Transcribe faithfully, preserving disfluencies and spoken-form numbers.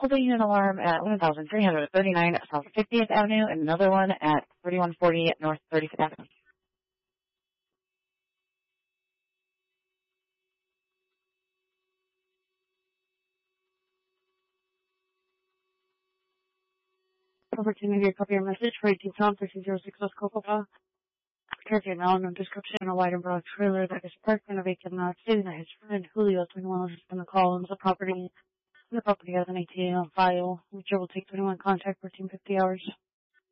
holding an alarm at one thousand three hundred thirty-nine South fiftieth Avenue and another one at thirty-one forty North thirty-fifth Avenue. Opportunity to copy your message for eighteen Sound six zero six West Cocoa. Carefully now, no description, a wide and broad trailer that is parked in a vacant lot, stating that his friend Julio twenty-one has been the call owns the property. The property has an A T M on file, which will take twenty-one contact for fourteen fifty hours.